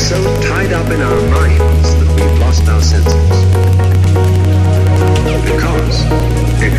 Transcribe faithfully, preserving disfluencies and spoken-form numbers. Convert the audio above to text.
so tied up in our minds that we've lost our senses.